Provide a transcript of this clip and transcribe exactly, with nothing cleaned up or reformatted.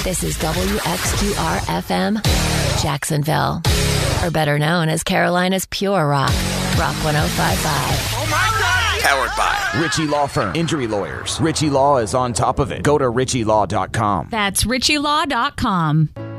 This is W X Q R F M, Jacksonville. Or better known as Carolina's Pure Rock, Rock one oh five point five. Oh my God! Powered by Ritchie Law Firm. Injury lawyers. Ritchie Law is on top of it. Go to ritchie law dot com. That's ritchie law dot com.